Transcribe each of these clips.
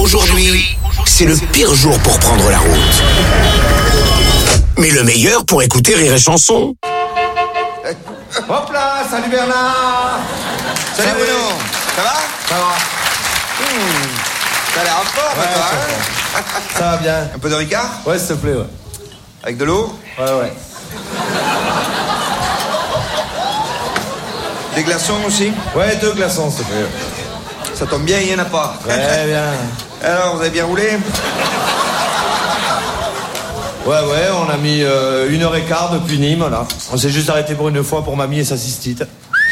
Aujourd'hui, c'est le pire jour pour prendre la route. Mais le meilleur pour écouter Rire et Chanson. Hop là, salut Bernard. Salut Bruno. Ça va? Ça va. T'as l'air en forme, Ouais, toi, hein? Ça va bien. Un peu de Ricard? Ouais, s'il te plaît, ouais. Avec de l'eau? Ouais. Des glaçons aussi? Ouais, 2 glaçons, s'il te plaît. Ça tombe bien, il n'y en a pas. Ouais, bien. Alors, vous avez bien roulé? Ouais, on a mis 1h15 depuis Nîmes, là. On s'est juste arrêté pour une fois pour mamie et sa cystite.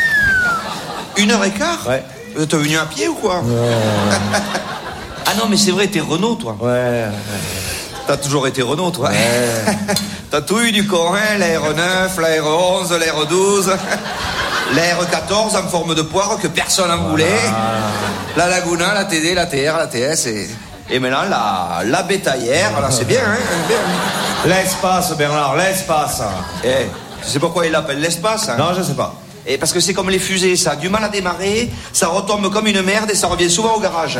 1h15? Ouais. Vous êtes venu à pied ou quoi? Ah non, mais c'est vrai, t'es Renault, toi. Ouais. T'as toujours été Renault, toi. Ouais. T'as tout eu du corps, hein? La R9, la R11, la R12, la R14 en forme de poire que personne n'en voulait. La Laguna, la TD, la TR, la TS et maintenant la bétaillère. Là, c'est bien, hein? Bien. L'espace, Bernard, l'espace. Eh, tu sais pourquoi il l'appelle l'espace, hein? Non, je sais pas. Et parce que c'est comme les fusées, ça a du mal à démarrer, ça retombe comme une merde et ça revient souvent au garage.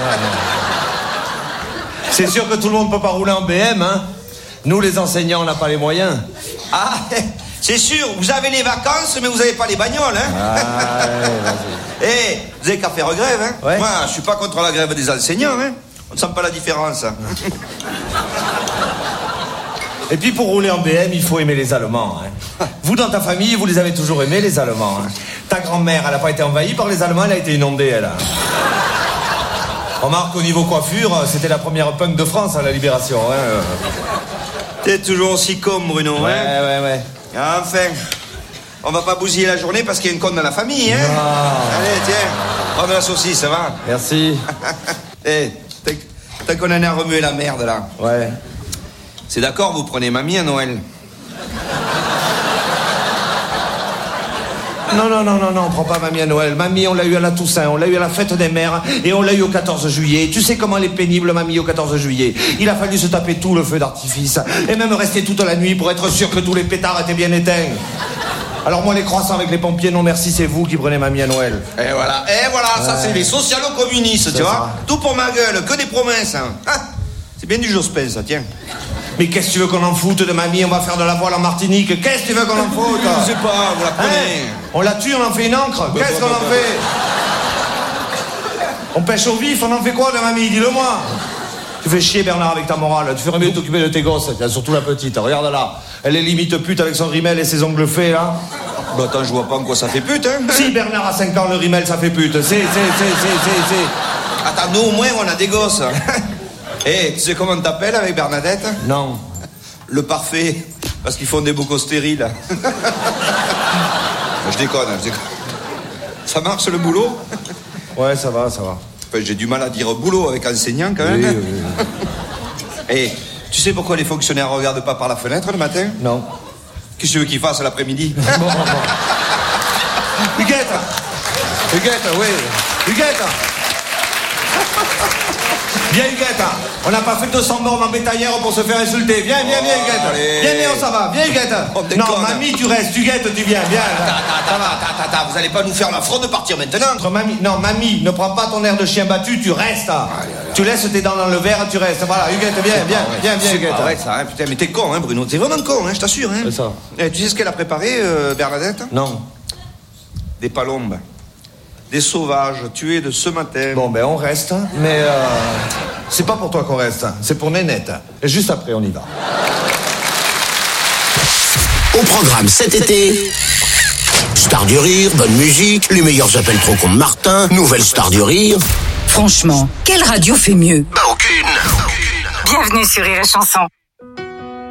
C'est sûr que tout le monde peut pas rouler en BM, hein. Nous, les enseignants, on n'a pas les moyens. Ah, c'est sûr, vous avez les vacances, mais vous n'avez pas les bagnoles, hein. Ah, ouais, Eh, vous avez qu'à faire grève, hein. Ouais. Moi, je suis pas contre la grève des enseignants, hein. On ne sent pas la différence. Et puis pour rouler en BM, il faut aimer les Allemands. Hein. Vous, dans ta famille, vous les avez toujours aimés, les Allemands. Hein. Ta grand-mère, elle n'a pas été envahie par les Allemands, elle a été inondée, elle. Remarque, au niveau coiffure, c'était la première punk de France à la Libération. Hein. T'es toujours aussi con, Bruno, hein. Ouais. Enfin, on va pas bousiller la journée parce qu'il y a une conne dans la famille, hein. Ah. Allez, tiens, prends de la saucisse, ça va. Merci. Eh, t'as qu'on en a remué la merde, là. Ouais. C'est d'accord, vous prenez mamie à Noël? Non, on prend pas mamie à Noël. Mamie, on l'a eu à la Toussaint, on l'a eu à la fête des mères, et on l'a eu au 14 juillet. Tu sais comment elle est pénible, mamie, au 14 juillet. Il a fallu se taper tout le feu d'artifice, et même rester toute la nuit pour être sûr que tous les pétards étaient bien éteints. Alors moi, les croissants avec les pompiers, non merci, c'est vous qui prenez mamie à Noël. Et voilà, ça c'est les socialo-communistes, tu vois. Tout pour ma gueule, que des promesses, hein. Ah, c'est bien du Jospin, ça, tiens. Mais qu'est-ce que tu veux qu'on en foute de mamie? On va faire de la voile en Martinique. Qu'est-ce que tu veux qu'on en foute? Je sais pas, vous la prenez. Hein? On la tue, on en fait une encre. Qu'est-ce qu'on en fait? On pêche au vif, on en fait quoi de mamie? Dis-le-moi. Tu fais chier, Bernard, avec ta morale. Tu ferais mieux de t'occuper de tes gosses. Tiens, surtout la petite. Regarde là. Elle est limite pute avec son rimel et ses ongles faits, là. Bah attends, je vois pas en quoi ça fait pute, hein. Si Bernard a 5 ans, le rimel, ça fait pute. C'est. Attends, nous au moins, on a des gosses. Eh, tu sais comment on t'appelle avec Bernadette? Non. Le parfait, parce qu'ils font des bocaux stériles. Je déconne. Ça marche le boulot? Ouais, ça va. Enfin, j'ai du mal à dire boulot avec enseignant quand même. Oui. Eh, tu sais pourquoi les fonctionnaires regardent pas par la fenêtre le matin? Non. Qu'est-ce que tu veux qu'ils fassent l'après-midi? Bon. Huguette, oui. Huguette. Viens, Huguette. On n'a pas fait 200 bornes en bétaillère pour se faire insulter. Viens, Huguette. Allez. Viens, on s'en va. Viens, Huguette. Non, mamie, tu restes. Huguette, tu viens. Attends, vous allez pas nous faire l'affront de partir maintenant? Mamie, ne prends pas ton air de chien battu, tu restes. Tu laisses tes dents dans le verre, tu restes. Voilà, Huguette, viens, Huguette. Arrête ça, hein, putain, mais t'es con, hein, Bruno. T'es vraiment con, hein, je t'assure, hein. C'est ça. Eh, tu sais ce qu'elle a préparé, Bernadette? Non. Des palombes. Des sauvages tués de ce matin. Bon, ben, on reste, mais c'est pas pour toi qu'on reste, c'est pour Nénette. Et juste après, on y va. Au programme cet été, Star du Rire, bonne musique, les meilleurs appels trop cons de Martin, nouvelle Star du Rire. Franchement, quelle radio fait mieux? Bah aucune. Bienvenue sur Rire et Chanson.